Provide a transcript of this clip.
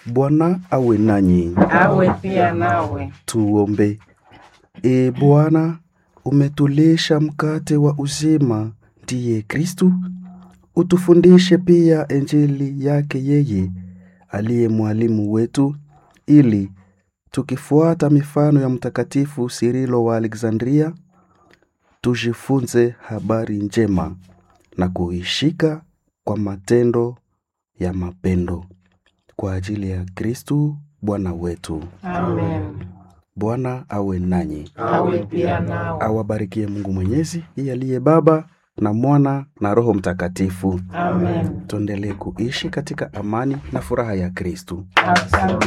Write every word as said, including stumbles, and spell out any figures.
Bwana awe nanyi. Awe pia nawe. Tuombe. E Bwana, umetulisha mkate wa uzima, ndiye Kristu. Utufundishe pia Injili yake yeye, aliye mwalimu wetu, ili tukifuata mifano ya Mtakatifu Sirilo wa Alexandria, tujifunze habari njema na kuishika kwa matendo ya mapendo. Kwa ajili ya Kristu Bwana wetu. Amen. Bwana awe nanyi. Awe pia nawe. Awabarikie Mungu Mwenyezi, yeye aliye Baba na Mwana na Roho Mtakatifu. Amen. Tuendelee kuishi katika amani na furaha ya Kristu. Asante.